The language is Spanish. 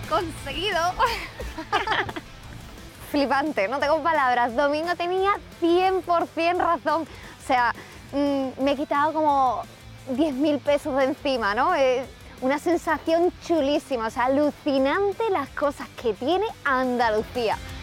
conseguido. Flipante, no tengo palabras. Domingo tenía 100% razón. O sea, me he quitado como 10.000 pesos de encima, ¿no? Una sensación chulísima, o sea, alucinante las cosas que tiene Andalucía.